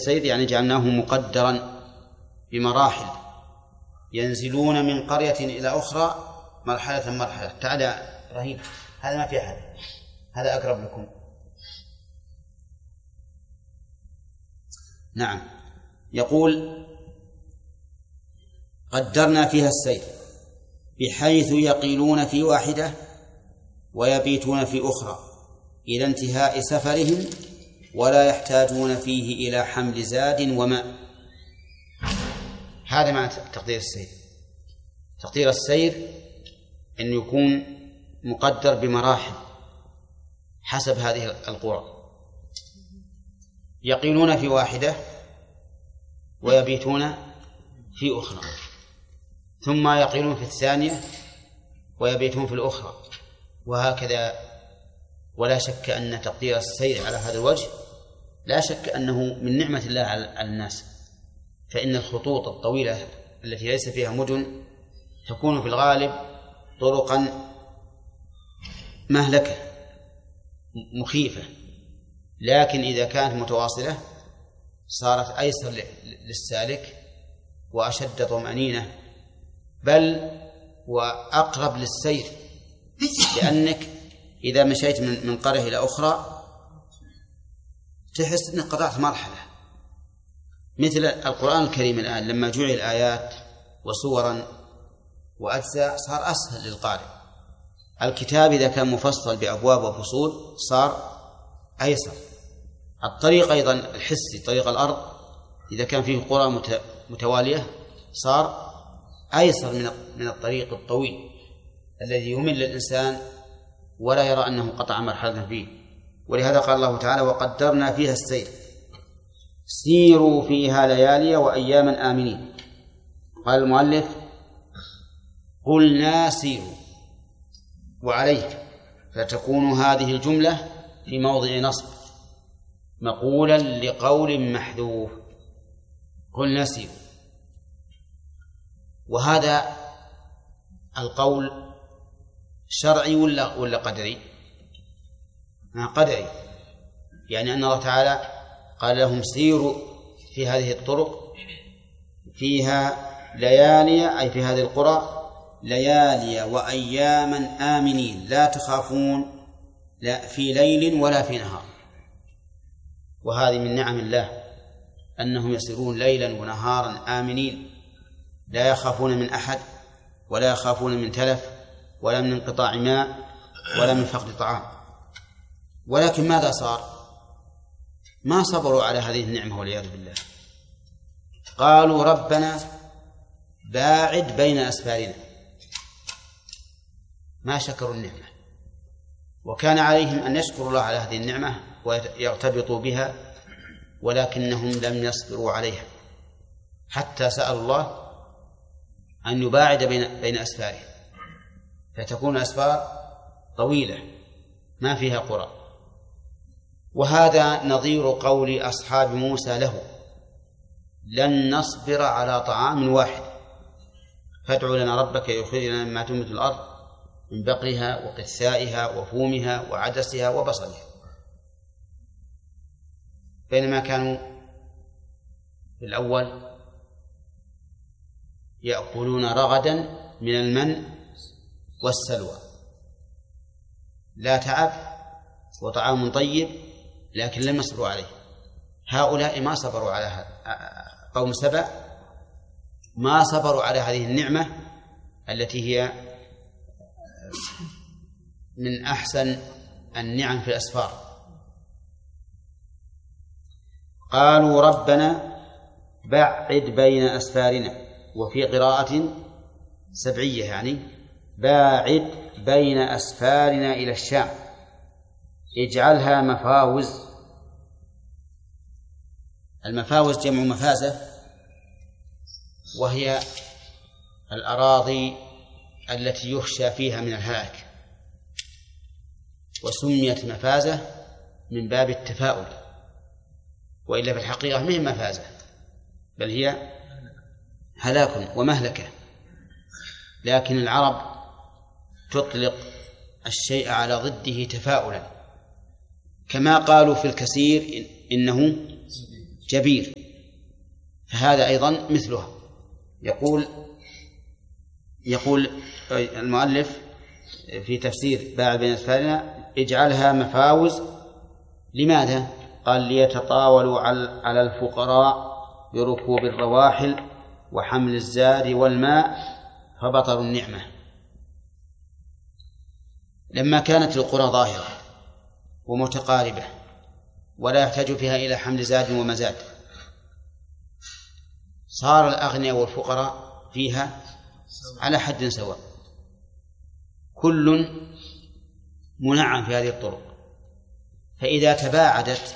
السير يعني جعلناه مقدرا بمراحل، ينزلون من قرية إلى أخرى مرحلة. تعال يا إبراهيم، هذا ما في أحد، هذا أقرب لكم. نعم، يقول قدرنا فيها السير بحيث يقيلون في واحدة ويبيتون في أخرى إلى انتهاء سفرهم، ولا يحتاجون فيه إلى حمل زاد وماء. هذا معنى تقدير السير. تقدير السير أن يكون مقدر بمراحل حسب هذه القرى، يقيلون في واحدة ويبيتون في أخرى، ثم يقيلون في الثانية ويبيتون في الأخرى، وهكذا. ولا شك أن تقدير السير على هذا الوجه لا شك أنه من نعمة الله على الناس، فإن الخطوط الطويلة التي ليس فيها مدن تكون في الغالب طرقا مهلكة مخيفة، لكن إذا كانت متواصلة صارت أيسر للسالك وأشد طمأنينة، بل وأقرب للسير، لأنك إذا مشيت من قرية إلى أخرى تحس أنك قطعت مرحلة. مثل القرآن الكريم الآن لما جعل آيات وصورا وأجزاء صار أسهل للقارئ. الكتاب إذا كان مفصل بأبواب وفصول صار أيسر. الطريق أيضا الحسي، طريق الأرض إذا كان فيه قرى متوالية صار أيسر من الطريق الطويل الذي يمل الإنسان ولا يرى أنه قطع مرحلة فيه. ولهذا قال الله تعالى وقدرنا فيها السير سيروا فيها ليالي وأياما آمنين. قال المؤلف قلنا سيروا، وعليه فتكون هذه الجملة في موضع نصب مقولا لقول محذوف. قلنا سيروا، وهذا القول شرعي ولا قدري؟ قدري، يعني أن الله تعالى قال لهم سيروا في هذه الطرق فيها ليالي، أي في هذه القرى ليالي وأياما آمنين لا تخافون لا في ليل ولا في نهار. وهذه من نعم الله أنهم يسيرون ليلا ونهارا آمنين، لا يخافون من أحد ولا يخافون من تلف ولا من انقطاع ماء ولا من فقد طعام. ولكن ماذا صار؟ ما صبروا على هذه النعمة والعياذ بالله، قالوا ربنا باعد بين أسفارنا، ما شكروا النعمة. وكان عليهم أن يشكروا الله على هذه النعمة ويرتبطوا بها، ولكنهم لم يصبروا عليها حتى سألوا الله أن يباعد بين أسفاره، فتكون أسفار طويلة ما فيها قرى. وهذا نظير قول أصحاب موسى له لن نصبر على طعام واحد فادع لنا ربك يخرج لنا مما تنبت الأرض من بقلها وقثائها وفومها وعدسها وبصلها، بينما كانوا في الأول يأكلون رغدا من المن والسلوى، لا تعب وطعام طيب، لكن لم يصبروا عليه. هؤلاء ما صبروا على قوم سبأ ما صبروا على هذه النعمة التي هي من أحسن النعم في الأسفار. قالوا ربنا بعد بين أسفارنا، وفي قراءة سبعية يعني باعد بين أسفارنا إلى الشام اجعلها مفاوز. المفاوز جمع مفازة، وهي الأراضي التي يخشى فيها من الهلاك، وسميت مفازة من باب التفاؤل، وإلا في الحقيقة ما هي مفازة بل هي هلاك ومهلكة. لكن العرب تطلق الشيء على ضده تفاؤلا، كما قالوا في الكثير إنه جبير، فهذا أيضا مثله. يقول المؤلف في تفسير باعد بين أسفارنا: اجعلها مفاوز. لماذا؟ قال: ليتطاولوا على الفقراء بركوب الرواحل وحمل الزاد والماء فبطروا النعمة. لما كانت القرى ظاهرة ومتقاربة ولا يحتاج فيها إلى حمل زاد ومزاد، صار الأغنياء والفقراء فيها على حد سواء، كل منعم في هذه الطرق. فإذا تباعدت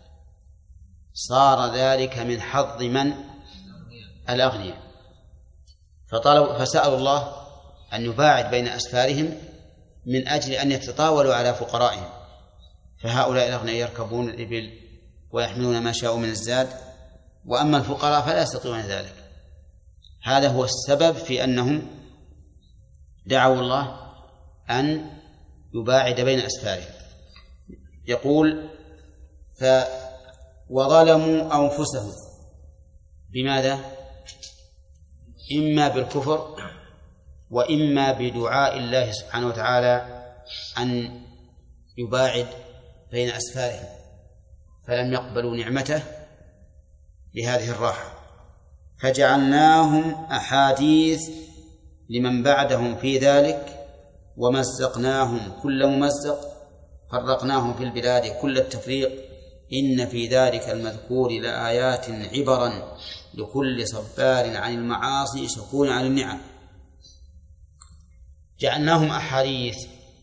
صار ذلك من حظ من؟ الأغنياء. فسألوا الله أن يباعد بين أسفارهم من أجل أن يتطاولوا على فقرائهم. فهؤلاء الأغنياء يركبون الإبل ويحملون ما شاءوا من الزاد، وأما الفقراء فلا يستطيعون ذلك. هذا هو السبب في أنهم دعوا الله أن يباعد بين أسفارهم. يقول: وظلموا أنفسهم. بماذا؟ إما بالكفر وإما بدعاء الله سبحانه وتعالى أن يباعد بين أسفارهم، فلم يقبلوا نعمته بهذه الراحة. فجعلناهم أحاديث لمن بعدهم في ذلك، ومزقناهم كل ممزق، فرقناهم في البلاد كل التفريق، إن في ذلك المذكور لآيات عبرا لكل صبار عن المعاصي شكور عن النعم. جعلناهم أحاديث.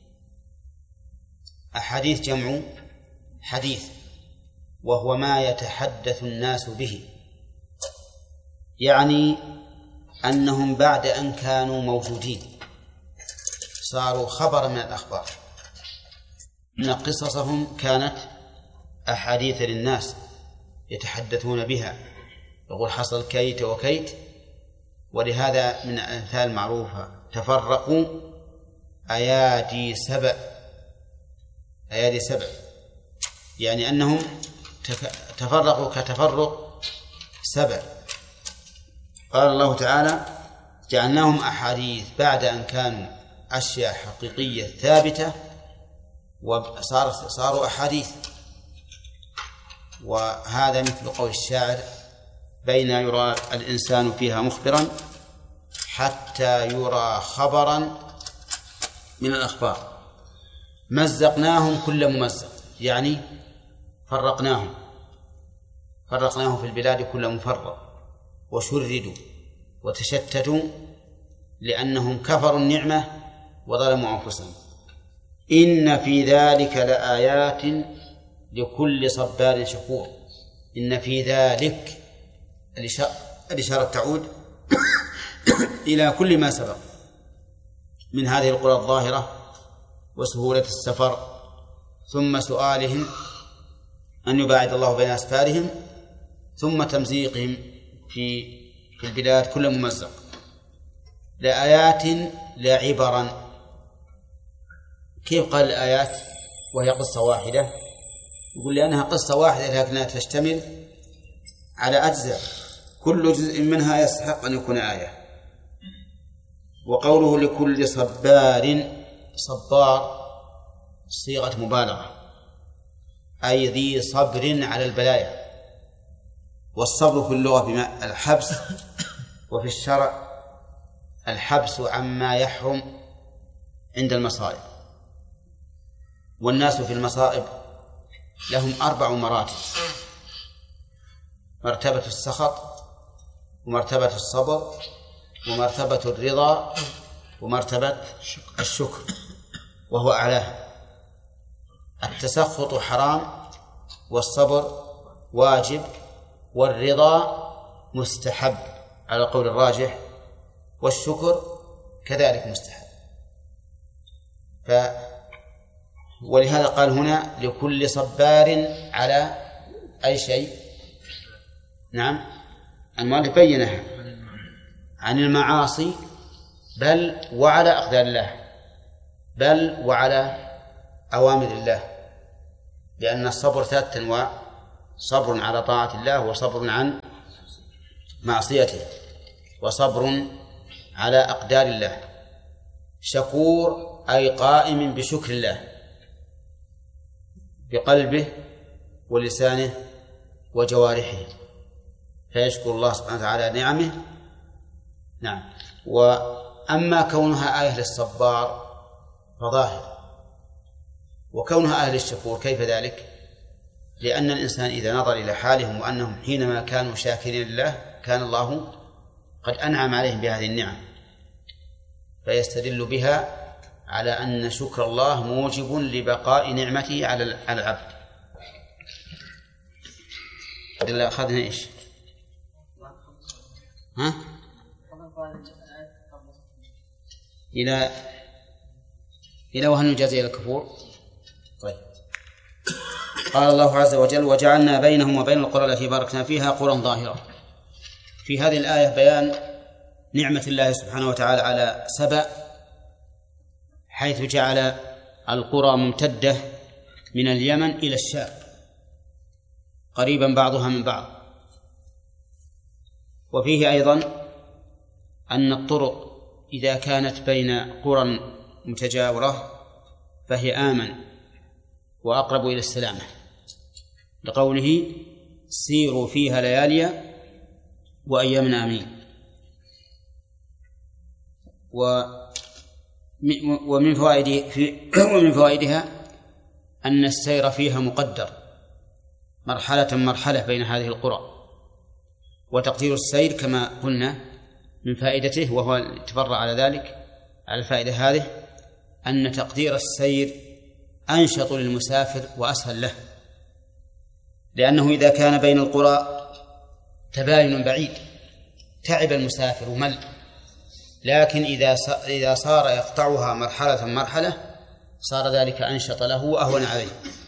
أحاديث جمع حديث، وهو ما يتحدث الناس به، يعني أنهم بعد أن كانوا موجودين صاروا خبر من الأخبار، إن قصصهم كانت أحاديث للناس يتحدثون بها. يقول: حصل كيت وكيت. ولهذا من الأمثال المعروفة: تفرقوا أيادي سبع. أيادي سبع يعني أنهم تفرقوا كتفرق سبع. قال الله تعالى: جعلناهم أحاديث، بعد أن كانوا أشياء حقيقية ثابتة صاروا أحاديث. وهذا مثل قول الشاعر: بين يرى الإنسان فيها مخبرا حتى يرى خبرا من الأخبار. مزقناهم كل ممزق، يعني فرقناهم في البلاد كل مفرق، وشردوا وتشتتوا لأنهم كفروا النعمة وظلموا أنفسهم. إن في ذلك لآيات لكل صبار شكور. إن في ذلك الإشارة تعود إلى كل ما سبق من هذه القرى الظاهرة وسهولة السفر، ثم سؤالهم أن يباعد الله بين أسفارهم، ثم تمزيقهم في البلاد كل ممزق. لآيات لعبرا. كيف قال الآيات وهي قصة واحدة؟ يقول: لأنها قصة واحدة لكنها تشتمل على أجزاء، كل جزء منها يستحق أن يكون آية. وقوله لكل صبار، صبار صيغة مبالغة، أي ذي صبر على البلايا. والصبر في اللغة بمعنى الحبس، وفي الشرع الحبس عما يحرم عند المصائب. والناس في المصائب لهم 4 مراتب: مرتبة السخط، ومرتبة الصبر، ومرتبة الرضا، ومرتبة الشكر، وهو أعلاها. التسخط حرام، والصبر واجب، والرضا مستحب على القول الراجح، والشكر كذلك مستحب. ولهذا قال هنا لكل صبار على أي شيء. نعم، المؤلف بينها عن المعاصي، بل وعلى أقدار الله، بل وعلى أوامر الله، لأن الصبر 3 أنواع: صبر على طاعة الله، وصبر عن معصيته، وصبر على أقدار الله. شكور أي قائم بشكر الله بقلبه ولسانه وجوارحه، فيشكر الله سبحانه وتعالى نعمه. نعم. وأما كونها آية للصبار فظاهر، وكونها آية للشكور كيف ذلك؟ لأن الإنسان إذا نظر إلى حالهم وأنهم حينما كانوا شاكرين لله كان الله قد أنعم عليهم بهذه النعم، فيستدل بها على أن شكر الله موجب لبقاء نعمته على العبد. أخذنا إيش؟ ها؟ إلى وهل نجازي الكفور. طيب. قال الله عز وجل: وجعلنا بينهم وبين القرى التي باركنا فيها قرى ظاهرة. في هذه الآية بيان نعمة الله سبحانه وتعالى على سبأ، حيث جعل القرى ممتدة من اليمن إلى الشام قريبا بعضها من بعض. وفيه أيضا أن الطرق إذا كانت بين قرى متجاورة فهي آمن وأقرب إلى السلامة، لقوله: سيروا فيها ليالي وأيام آمنين. ومن فوائدها أن السير فيها مقدر مرحلة مرحلة بين هذه القرى، وتقدير السير كما قلنا من فائدته، وهو يتفرع على ذلك على الفائدة هذه، أن تقدير السير أنشط للمسافر وأسهل له، لأنه إذا كان بين القرى تباين بعيد تعب المسافر ومل، لكن إذا صار يقطعها مرحلة مرحلة صار ذلك أنشط له وأهون عليه.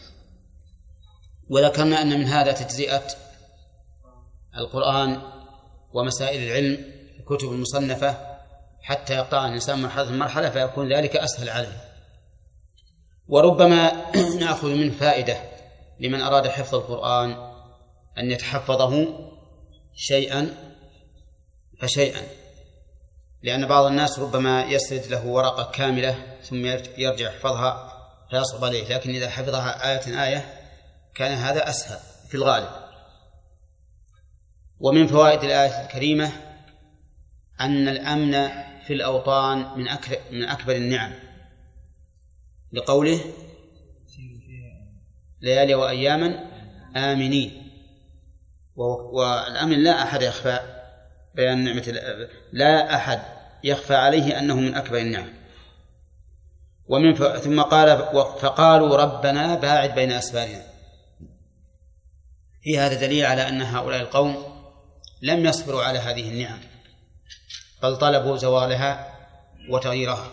وذكرنا أن من هذا تجزئة القرآن ومسائل العلم الكتب المصنفة حتى يقطع الإنسان مرحلة مرحلة فيكون ذلك أسهل عليه. وربما نأخذ من فائدة لمن أراد حفظ القرآن أن يتحفظه شيئا فشيئا، لأن بعض الناس ربما يسرد له ورقة كاملة ثم يرجع يحفظها فيصعب عليه، لكن إذا حفظها آية كان هذا أسهل في الغالب. ومن فوائد الآية الكريمة أن الأمن في الأوطان من أكبر النعم، لقوله: ليالي وأياما آمنين. والأمن لا أحد يخفى بيان نعمة، لا أحد يخفى عليه أنه من أكبر النعم. ثم قال: فقالوا ربنا باعد بين أسفارنا. في هذا دليل على أن هؤلاء القوم لم يصبروا على هذه النعم، بل طلبوا زوالها وتغييرها.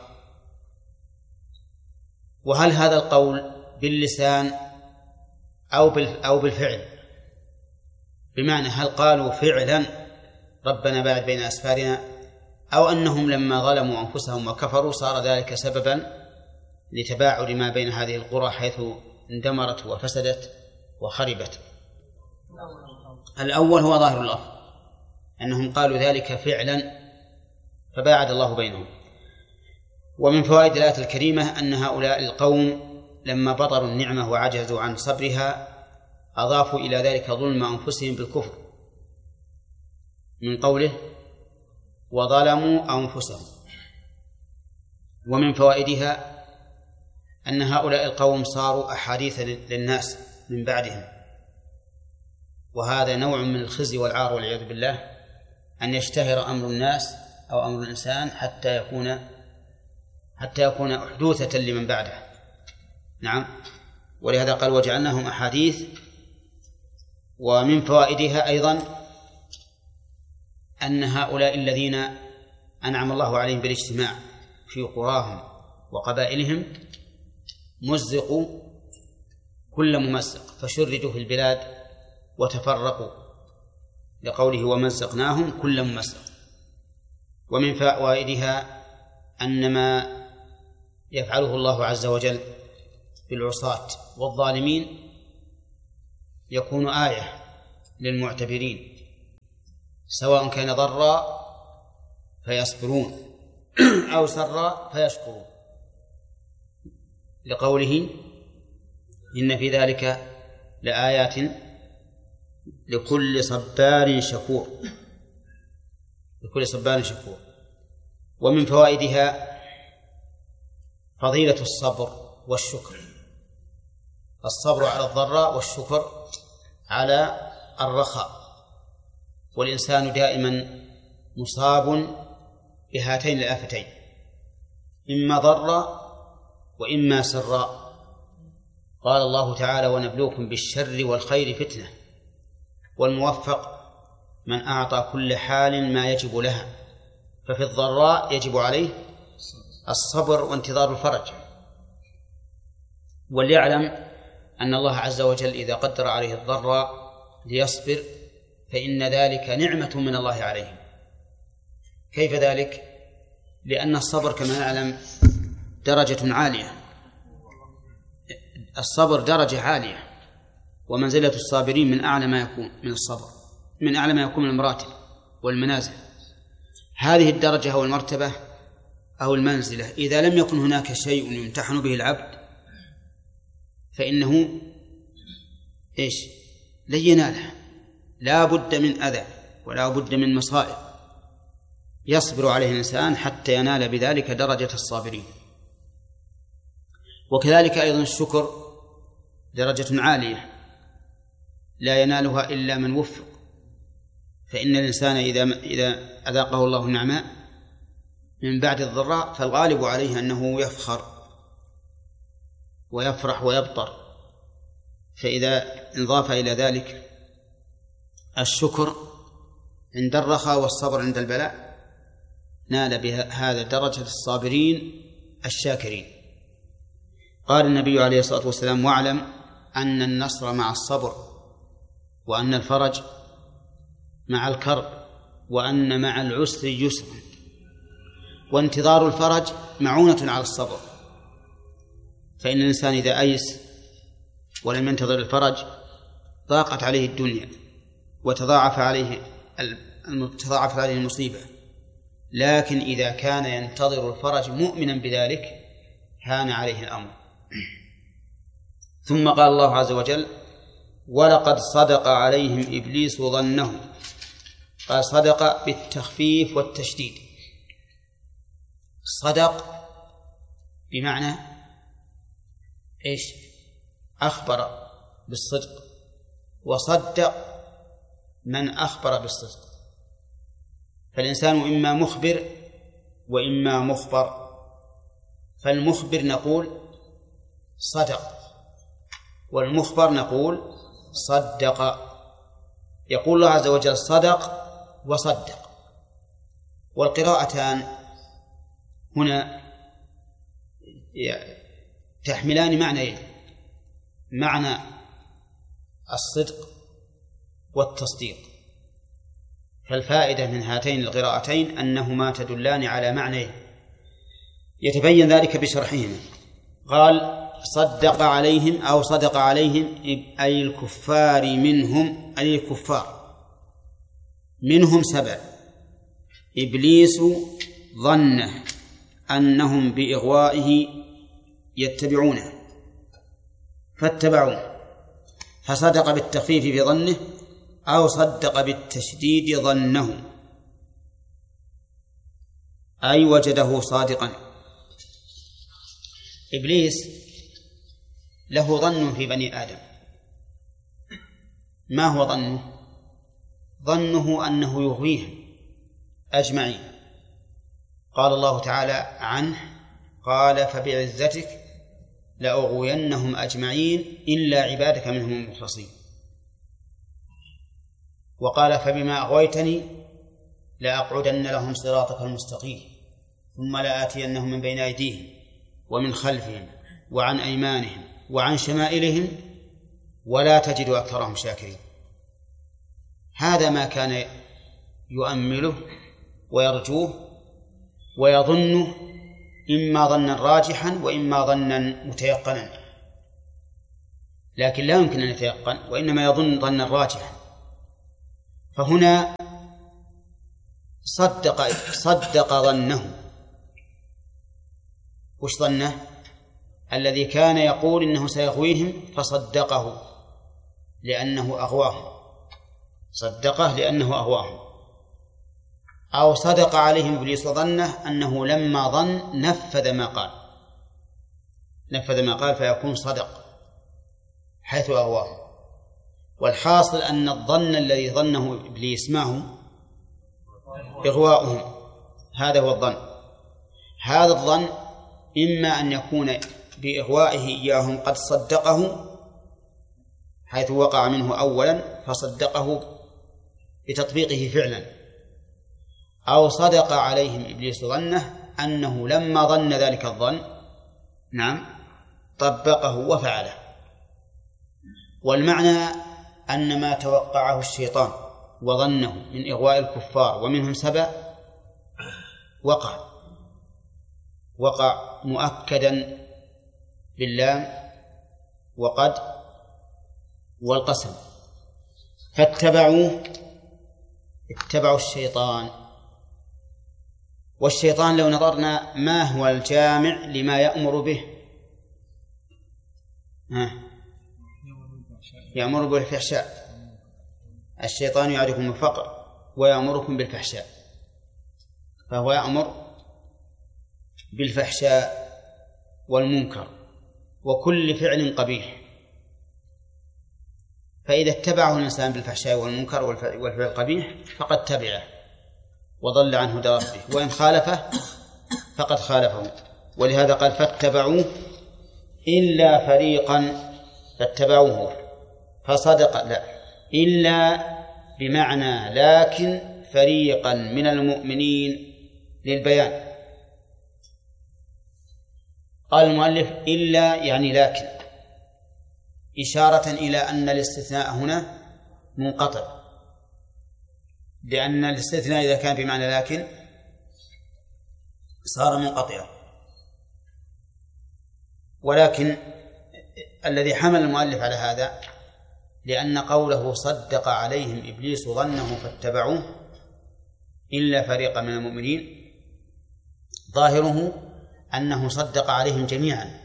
وهل هذا القول باللسان أو بالفعل؟ بمعنى هل قالوا فعلا ربنا باعد بين أسفارنا، أو أنهم لما ظلموا أنفسهم وكفروا صار ذلك سببا لتباعد ما بين هذه القرى حيث اندمرت وفسدت وخربت؟ الأول هو ظاهر اللفظ، أنهم قالوا ذلك فعلا فباعد الله بينهم. ومن فوائد الآية الكريمة أن هؤلاء القوم لما بطروا النعمة وعجزوا عن صبرها أضافوا إلى ذلك ظلم أنفسهم بالكفر، من قوله: وظلموا أنفسهم. ومن فوائدها أن هؤلاء القوم صاروا أحاديث للناس من بعدهم، وهذا نوع من الخزي والعار والعياذ بالله، أن يشتهر أمر الناس أو أمر الإنسان حتى يكون أحدوثة لمن بعده. نعم. ولهذا قال: وجعلناهم أحاديث. ومن فوائدها أيضا أن هؤلاء الذين أنعم الله عليهم بالاجتماع في قراهم وقبائلهم مزقوا كل ممزق، فشردوا في البلاد وتفرقوا، لقوله: ومزقناهم كل ممزق. ومن فوائدها أن ما يفعله الله عز وجل بالعصاة والظالمين يكون آية للمعتبرين، سواء كان ضرا فيصبرون أو سرا فيشكرون، لقوله إن في ذلك لآيات لكل صبار شكور. لكل صبار شكور. ومن فوائدها فضيلة الصبر والشكر، الصبر على الضراء والشكر على الرخاء، والإنسان دائما مصاب بهاتين الآفتين، إما ضرا وإما سراء. قال الله تعالى ونبلوكم بالشر والخير فتنة، والموفق من أعطى كل حال ما يجب لها، ففي الضراء يجب عليه الصبر وانتظار الفرج، وليعلم أن الله عز وجل إذا قدر عليه الضراء ليصبر فإن ذلك نعمة من الله عليه. كيف ذلك؟ لأن الصبر كما نعلم درجة عالية، الصبر درجة عالية، ومنزلة الصابرين من أعلى ما يكون من الصبر، من أعلى ما يكون من المراتب والمنازل. هذه الدرجة أو المرتبة أو المنزلة إذا لم يكن هناك شيء يمتحن به العبد فإنه لن يناله، لا بد من أذى ولا بد من مصائب يصبر عليه الإنسان حتى ينال بذلك درجة الصابرين. وكذلك أيضا الشكر درجة عالية لا ينالها إلا من وفق، فإن الإنسان إذا أذاقه الله نعماء من بعد الضراء فالغالب عليه أنه يفخر ويفرح ويبطر، فإذا انضاف إلى ذلك الشكر عند الرخاء والصبر عند البلاء نال بهذا درجة الصابرين الشاكرين. قال النبي عليه الصلاة والسلام واعلم أن النصر مع الصبر، وأن الفرج مع الكرب، وأن مع العسر يسر، وانتظار الفرج معونة على الصبر. فإن الإنسان إذا أيس ولم ينتظر الفرج ضاقت عليه الدنيا وتضاعف عليه المصيبة، لكن إذا كان ينتظر الفرج مؤمنا بذلك هان عليه الأمر. ثم قال الله عز وجل ولقد صدق عليهم إبليس ظنه. قال صدق بالتخفيف والتشديد. صدق بمعنى أخبر بالصدق، وصدق من أخبر بالصدق. فالإنسان إما مخبر وإما مخبر، فالمخبر نقول صدق، والمخبر نقول صدق. يقول الله عز وجل صدق وصدق، والقراءتان هنا تحملان معنيين: معنى الصدق والتصديق. فالفائدة من هاتين القراءتين أنهما تدلان على معنيين يتبين ذلك بشرحهما. قال صدق عليهم أو صدق عليهم أي الكفار منهم، أي الكفار منهم 7. إبليس ظنه أنهم بإغوائه يتبعونه فاتبعوه، فصدق بالتخفيف في ظنه أو صدق بالتشديد ظنه، أي وجده صادقا. إبليس له ظن في بني آدم. ما هو ظنه؟ ظنه أنه يغويهم أجمعين. قال الله تعالى عنه قال فبعزتك لأغوينهم أجمعين إلا عبادك منهم المخلصين. وقال فبما أغويتني لأقعدن لهم صراطك المستقيم ثم لآتينهم من بين أيديهم ومن خلفهم وعن أيمانهم وعن شمائلهم ولا تجد أكثرهم شاكرين. هذا ما كان يؤمله ويرجوه ويظنه، إما ظنا راجحا وإما ظنا متيقنا. لكن لا يمكن أن يتيقن، وإنما يظن ظنا راجحا. فهنا صدق ظنه. وش ظنه؟ الذي كان يقول إنه سيغويهم فصدقه لأنه أغواهم، صدقه لأنه أغواهم. أو صدق عليهم إبليس ظنه أنه لما ظن نفذ ما قال فيكون صدق حيث أغواهم. والحاصل أن الظن الذي ظنه إبليس معه إغواؤهم، هذا هو الظن. هذا الظن إما أن يكون بإغوائه إياهم قد صدقه حيث وقع منه أولا فصدقه بتطبيقه فعلا، أو صدق عليهم إبليس ظنه أنه لما ظن ذلك الظن طبقه وفعله. والمعنى أن ما توقعه الشيطان وظنه من إغواء الكفار ومنهم سبأ وقع مؤكدا باللام وقد والقسم. فاتبعوا الشيطان. والشيطان لو نظرنا ما هو الجامع لما يأمر به؟ يأمر بالفحشاء. الشيطان يعدكم الفقر ويأمركم بالفحشاء، فهو يأمر بالفحشاء والمنكر وكل فعل قبيح. فإذا اتبعه الإنسان بالفحشاء والمنكر والفعل القبيح فقد تبعه وضل عنه هدى ربه، وإن خالفه فقد خالفه. ولهذا قال فاتبعوه إلا فريقا، فاتبعوه فصدق لا إلا بمعنى لكن فريقا من المؤمنين للبيان. قال المؤلف إلا يعني لكن، إشارة إلى أن الاستثناء هنا منقطع، لأن الاستثناء إذا كان بمعنى لكن صار منقطعا. ولكن الذي حمل المؤلف على هذا لأن قوله صدق عليهم إبليس ظنه فاتبعوه إلا فريقا من المؤمنين ظاهره أنه صدق عليهم جميعا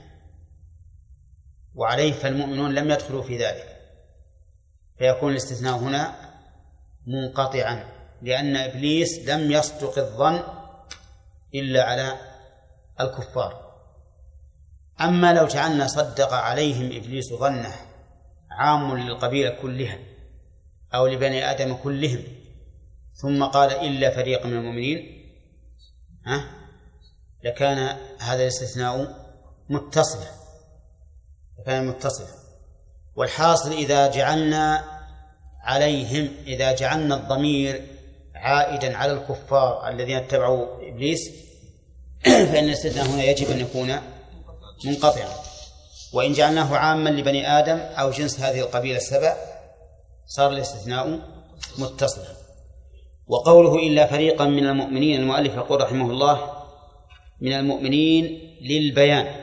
وعليه فالمؤمنون لم يدخلوا في ذلك، فيكون الاستثناء هنا منقطعا، لأن إبليس لم يصدق الظن إلا على الكفار. أما لو جعلنا صدق عليهم إبليس ظنه عام للقبيلة كلها أو لبني آدم كلهم ثم قال إلا فريق من المؤمنين لكان هذا الاستثناء متصلا، والحاصل إذا جعلنا الضمير عائدا على الكفار الذين اتبعوا إبليس فإن الاستثناء هنا يجب أن يكون منقطعا. وإن جعلناه عاما لبني آدم أو جنس هذه القبيلة السبع صار الاستثناء متصلا. وقوله إلا فريقا من المؤمنين، المؤلف يقول رحمه الله من المؤمنين للبيان.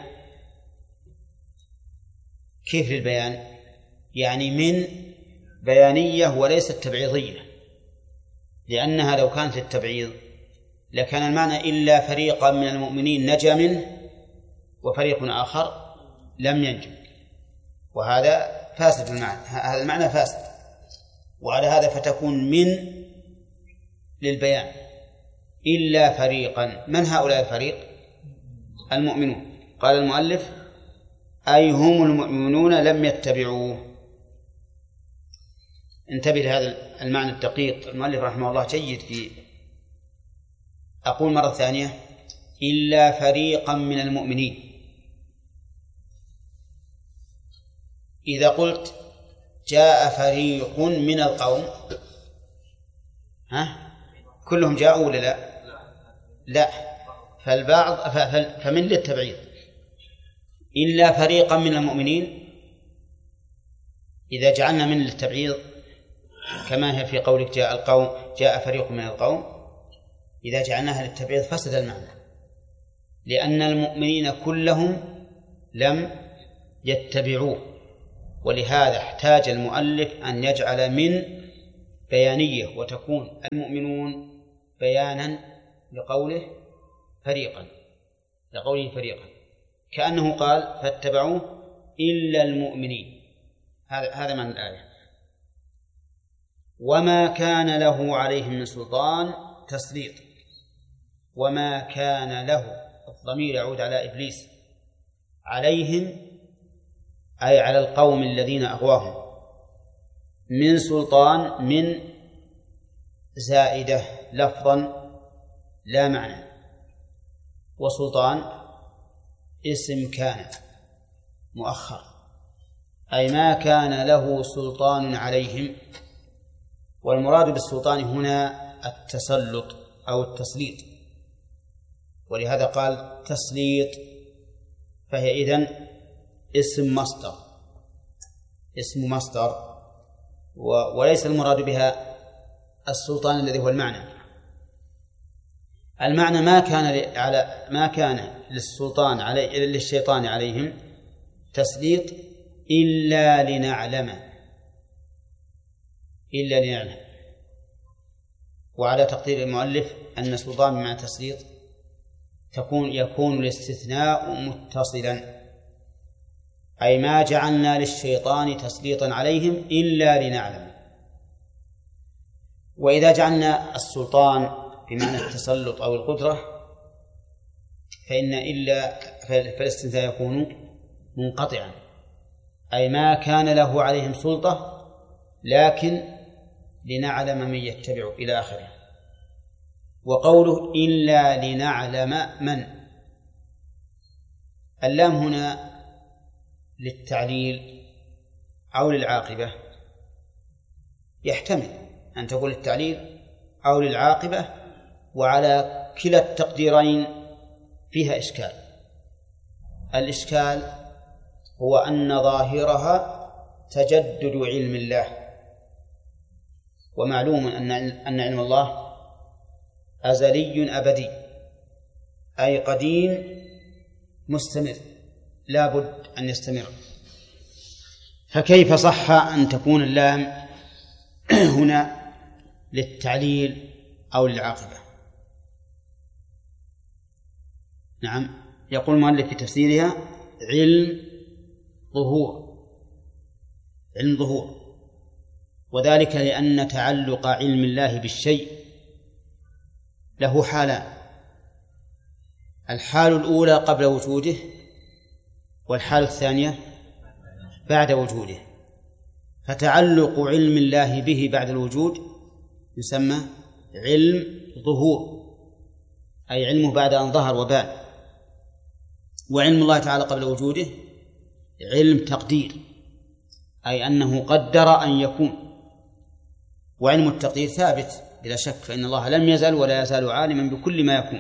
كيف للبيان؟ يعني من بيانية وليست تبعيضية، لأنها لو كانت للتبعيض لكان المعنى إلا فريقا من المؤمنين نجا منه وفريق آخر لم ينجو، وهذا فاسد المعنى، هذا المعنى فاسد. وعلى هذا فتكون من للبيان إلا فريقا. من هؤلاء الفريق؟ المؤمنون. قال المؤلف أي هم المؤمنون لم يتبعوه. انتبه لهذا المعنى الدقيق، المؤلف رحمه الله جيد فيه. أقول مرة ثانية إلا فريقا من المؤمنين. إذا قلت جاء فريق من القوم كلهم جاءوا ولا لا؟ فالبعض فمن للتبعيض. إلا فريقا من المؤمنين إذا جعلنا من للتبعيض كما هي في قولك جاء فريق من القوم، إذا جعلناها للتبعيض فسد المعنى، لأن المؤمنين كلهم لم يتبعوه ولهذا احتاج المؤلف أن يجعل من بيانية وتكون المؤمنون بيانا لقوله فريقا، كأنه قال فاتبعوه إلا المؤمنين. هذا معنى الآية. وما كان له عليهم من سلطان تسليط. وما كان له، الضمير يعود على إبليس، عليهم أي على القوم الذين أغواهم، من سلطان، من زائدة لفظا لا معنى، وسلطان اسم كان مؤخر، أي ما كان له سلطان عليهم. والمراد بالسلطان هنا التسلط أو التسليط، ولهذا قال تسليط، فهي إذن اسم مصدر، وليس المراد بها السلطان الذي هو المعنى. المعنى ما كان للشيطان عليهم تسليط إلا لنعلم. وعلى تقدير المؤلف أن السلطان بمعنى تسليط يكون الاستثناء متصلا، أي ما جعلنا للشيطان تسليطا عليهم إلا لنعلم. وإذا جعلنا السلطان بمعنى التسلط أو القدرة فالاستثناء يكون منقطعا، أي ما كان له عليهم سلطة لكن لنعلم من يتبع إلى آخره. وقوله إلا لنعلم من، اللام هنا للتعليل أو للعاقبة، يحتمل أن تقول للتعليل أو للعاقبة، وعلى كلا التقديرين فيها إشكال. الإشكال هو أن ظاهرها تجدد علم الله، ومعلوم أن علم الله أزلي أبدي، أي قديم مستمر لا بد أن يستمر. فكيف صح أن تكون اللام هنا للتعليل أو للعاقبة؟ نعم، يقول المؤلف في تفسيرها علم ظهور، وذلك لأن تعلق علم الله بالشيء له حالان: الحال الأولى قبل وجوده، والحال الثانية بعد وجوده. فتعلق علم الله به بعد الوجود يسمى علم ظهور، أي علمه بعد أن ظهر وبان. وعلم الله تعالى قبل وجوده علم تقدير، أي أنه قدر أن يكون. وعلم التقدير ثابت بلا شك، فإن الله لم يزل ولا يزال عالما بكل ما يكون.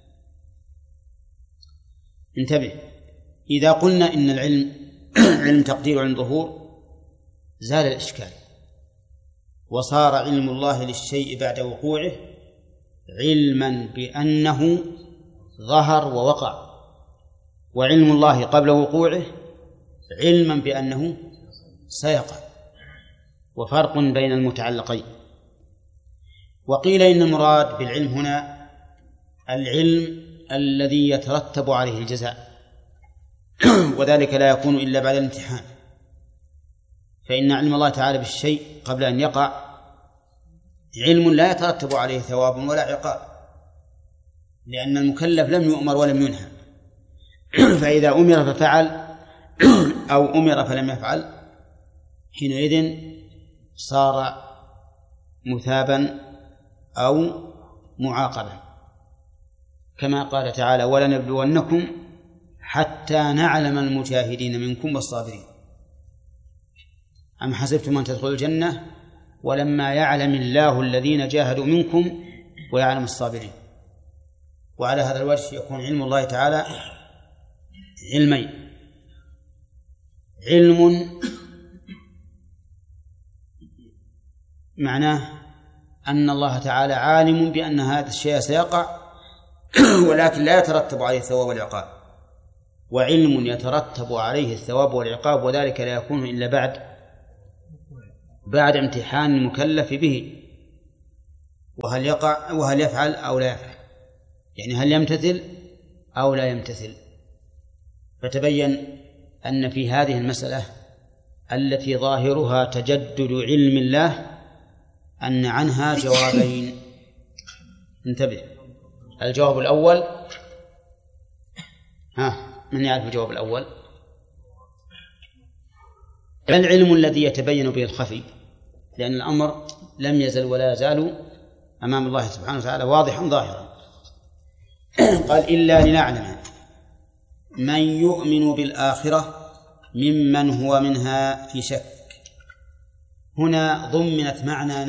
انتبه، إذا قلنا إن العلم علم تقدير وعلم ظهور زال الإشكال، وصار علم الله للشيء بعد وقوعه علما بأنه ظهر ووقع، وعلم الله قبل وقوعه علما بأنه سيقع، وفرق بين المتعلقين. وقيل إن المراد بالعلم هنا العلم الذي يترتب عليه الجزاء، وذلك لا يكون إلا بعد الامتحان. فإن علم الله تعالى بالشيء قبل أن يقع علم لا يترتب عليه ثواب ولا عقاب، لأن المكلف لم يؤمر ولم ينهى. فإذا أمر ففعل أو أمر فلم يفعل حينئذ صار مثابا أو معاقبا، كما قال تعالى: ولنبلونكم حتى نعلم المجاهدين منكم والصابرين. أم حسبتم أن تدخلوا الجنة ولما يعلم الله الذين جاهدوا منكم ويعلم الصابرين. وعلى هذا الوجه يكون علم الله تعالى علمين: علم معناه أن الله تعالى عالم بأن هذا الشيء سيقع ولكن لا يترتب عليه الثواب والعقاب، وعلم يترتب عليه الثواب والعقاب، وذلك لا يكون إلا بعد امتحان المكلف به، وهل يفعل أو لا يفعل، يعني هل يمتثل أو لا يمتثل. فتبين أن في هذه المسألة التي ظاهرها تجدد علم الله أن عنها جوابين. انتبه، الجواب الأول، من يعرف الجواب الأول؟ العلم الذي يتبين به الخفي، لأن الأمر لم يزل ولا يزال أمام الله سبحانه وتعالى واضحا ظاهرا. قال إلا لنعلم من يؤمن بالآخرة ممن هو منها في شك. هنا ضمنت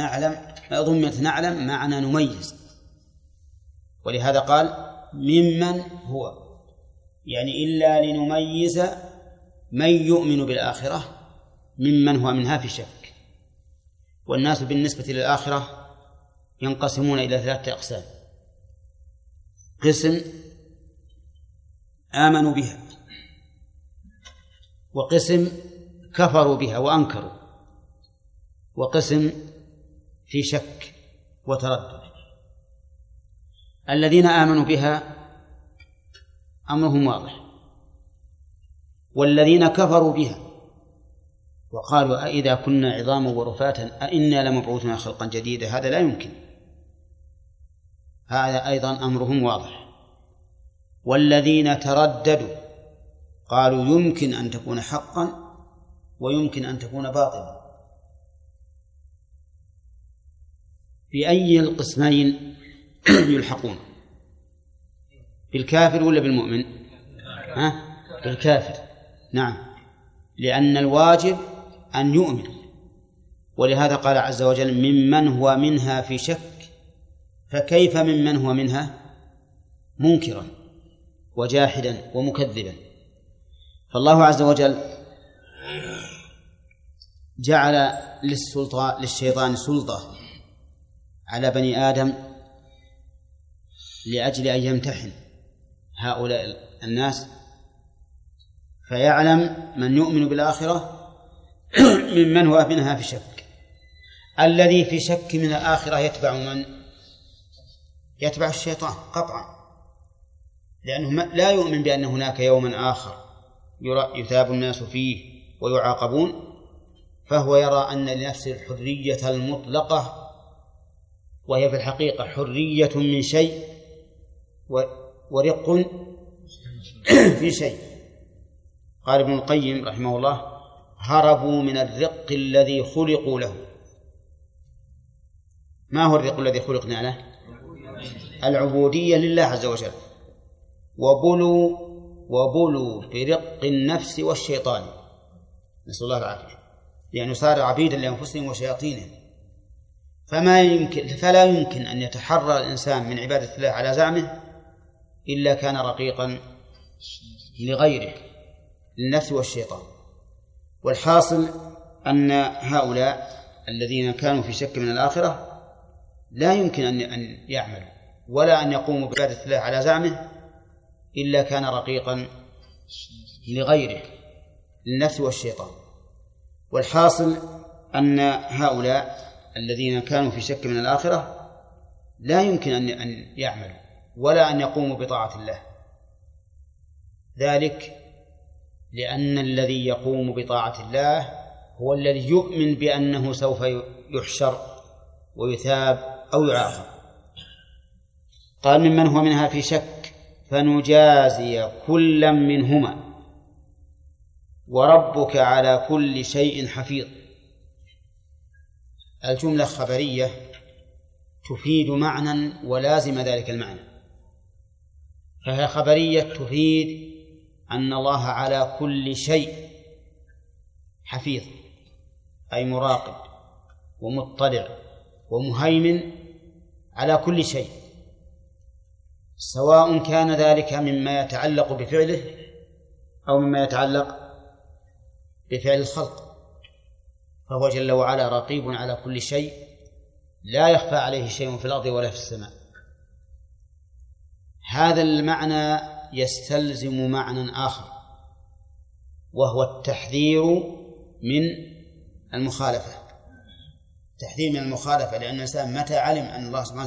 نعلم معنى نميز، ولهذا قال ممن هو، يعني إلا لنميز من يؤمن بالآخرة ممن هو منها في شك. والناس بالنسبة للآخرة ينقسمون إلى 3 أقسام: قسم آمنوا بها، وقسم كفروا بها وأنكروا، وقسم في شك وتردد. الذين آمنوا بها أمرهم واضح، والذين كفروا بها وقالوا أئذا كنا عظاما ورفاتا أئنا لمبعوثون خلقا جديدا، هذا لا يمكن، هذا أيضا أمرهم واضح. والذين ترددوا قالوا يمكن أن تكون حقا ويمكن أن تكون باطلا. بأي القسمين يلحقون؟ بالكافر ولا بالمؤمن؟ بالكافر، نعم، لأن الواجب أن يؤمن. ولهذا قال عز وجل ممن هو منها في شك، فكيف ممن هو منها منكرا وجاحدا ومكذبا؟ فالله عز وجل جعل للشيطان سلطة على بني آدم لأجل أن يمتحن هؤلاء الناس، فيعلم من يؤمن بالآخرة ممن هو منها في شك. الذي في شك من الآخرة يتبع من؟ يتبع الشيطان قطعا، لأنه لا يؤمن بأن هناك يوما آخر يثاب الناس فيه ويعاقبون، فهو يرى أن لنفسه الحرية المطلقة، وهي في الحقيقة حرية من شيء ورق في شيء. قال ابن القيم رحمه الله: هربوا من الرق الذي خلقوا له. ما هو الرق الذي خلقنا له؟ العبودية لله عز وجل. وبلوا برق النفس والشيطان، نسأل الله العافية، لأنه صار عبيدا لأنفسهم وشياطينهم. فلا يمكن أن يتحرر الإنسان من عبادة الله على زعمه إلا كان رقيقا لغيره، للنفس والشيطان. والحاصل أن هؤلاء الذين كانوا في شك من الآخرة لا يمكن أن يعملوا ولا أن يقوموا بعبادة الله على زعمه إلا كان رقيقا لغيره، للنفس والشيطان. والحاصل أن هؤلاء الذين كانوا في شك من الآخرة لا يمكن أن يعملوا ولا أن يقوموا بطاعة الله، ذلك لأن الذي يقوم بطاعة الله هو الذي يؤمن بأنه سوف يحشر ويثاب أو يعاقب. قال ممن هو منها في شك فنجازي كلا منهما وربك على كل شيء حفيظ. الجملة خبرية تفيد معنى ولازم ذلك المعنى، فهي خبرية تفيد أن الله على كل شيء حفيظ، أي مراقب ومطلع ومهيمن على كل شيء، سواء كان ذلك مما يتعلق بفعله أو مما يتعلق بفعل الخلق، فهو جل وعلا رقيب على كل شيء، لا يخفى عليه شيء في الأرض ولا في السماء. هذا المعنى يستلزم معنى آخر، وهو التحذير من المخالفة. تحذير من المخالفة، لأن الإنسان متى علم أن الله سبحانه